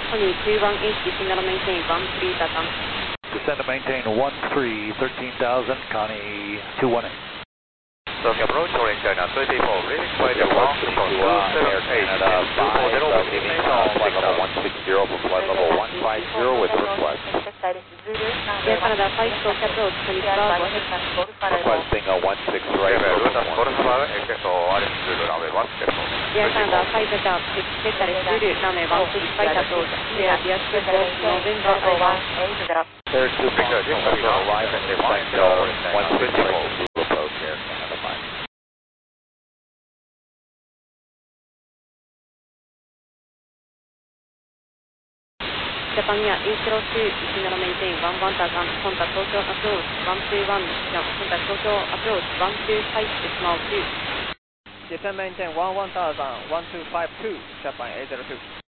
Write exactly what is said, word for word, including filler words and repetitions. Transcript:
Pony two one eight, descend and maintain one three Tatam. Descend and maintain one three, thirteen thousand, Connie two one eight. So approach orange China thirty-four, really quite a long to uh, Air Canada five, uh, leaving uh, flight level one six zero from flight level one five zero with request. Air Canada five, approach approach, twenty Bravo, ahead. Requesting a one six right for performance. Air Canada five, Delta six, Delta Zulu, runway one six five approach, clear via two Golf November over. Air two Fox, arrive at intersect uh, one six right Zulu approach, Air Canada five. Japan Air eight zero two, descend and maintain one one thousand, contact Tokyo approach one two one, contact Tokyo approach one two five decimal two. Descend maintain one one thousand, one two five two, Japan eight zero two.